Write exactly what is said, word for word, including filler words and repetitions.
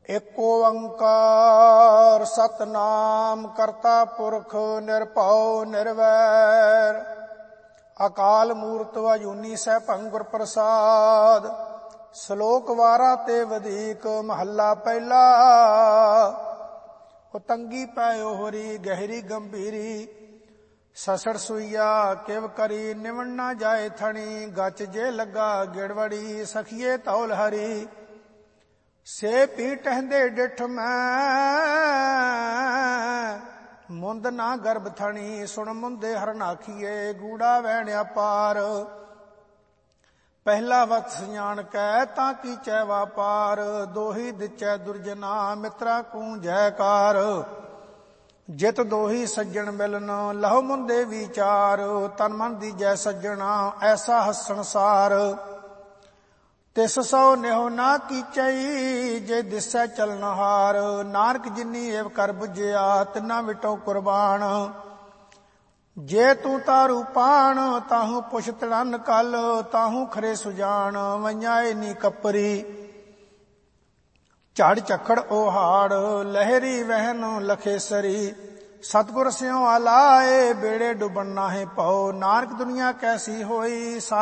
ਏਕ ਓੰਕਾਰ ਸਤਨਾਮ ਕਰਤਾ ਪੁਰਖ ਨਿਰਭਉ ਨਿਰਵੈਰ ਅਕਾਲ ਮੂਰਤ ਅਜੂਨੀ ਸੈਭੰ ਗੁਰ ਪ੍ਰਸਾਦ। ਸ਼ਲੋਕ ਵਾਰਾਂ ਤੇ ਵਧੀਕ ਮਹੱਲਾ ਪਹਿਲਾ। ਉਤੰਗੀ ਪੈ ਓਹਰੀ ਗਹਿਰੀ ਗੰਭੀਰੀ ਸਸੜ ਸੁਈਆ ਕਿਵ ਕਰੀ ਨਿਵਣ ਨਾ ਜਾਏ ਥਣੀ। ਗਚ ਜੇ ਲੱਗਾ ਗਿੜਵੜੀ ਸਖੀਏ ਧੌਲ ਹਰੀ ਸੇ ਪੀ ਟਹਿੰਦੇ ਡਿਠ ਮੈਂ ਮੁੰਦ ਨਾ ਗਰਭ ਥਣੀ। ਸੁਣ ਮੁੰਦੇ ਹਰਨ ਆਖੀਏ ਗੂੜਾ ਵਹਿਣਿਆ ਪਾਰ ਪਹਿਲਾ ਵਤ ਸਿਆਣ ਕੈ ਤਾਂ ਕੀਚੈ ਵਾਪਾਰ। ਦੋਹੀ ਦਿਚੈ ਦੁਰਜਨਾ ਮਿੱਤਰਾ ਕੂ ਜੈਕਾਰ ਜਿਤ ਦੋਹੀ ਸੱਜਣ ਮਿਲਨ ਲਹੋ ਮੁੰਦੇ ਵਿਚਾਰ। ਤਨ ਮਨ ਦੀਜੈ ਸੱਜਣਾ ਐਸਾ ਹੱਸਣ ਸਾਰ ਤਿਸ ਸੋ ਨਿਹੋ ਨਾ ਕੀਚਈ ਜੇ ਦਿਸੈ ਚਲਨ ਹਾਰ। ਨਾਨਕ ਜਿਨੀ ਏਵ ਕਰ ਬੁਝਿਆ ਤਿਨਾ ਵਿਟੋ ਕੁਰਬਾਨ। ਜੇ ਤੂੰ ਤਾਰੂ ਪਾਣ ਤਾਹੂ ਪੁਛ ਤੜਨ ਕਲ ਤਾਹੂ ਖਰੇ ਸੁਜਾਨ। ਵਈਆਏ ਨੀ ਕਪਰੀ ਝੜ ਝਖੜ ਓਹਾੜ ਲਹਿਰੀ ਵਹਿਨ ਲਖੇਸਰੀ। ਸਤਿਗੁਰ ਸਿਉ ਆਲਾਏ ਬੇੜੇ ਡੁਬਨ ਨਾਹੇ ਪਉ। ਨਾਨਕ ਦੁਨੀਆ ਕੈਸੀ ਹੋਈ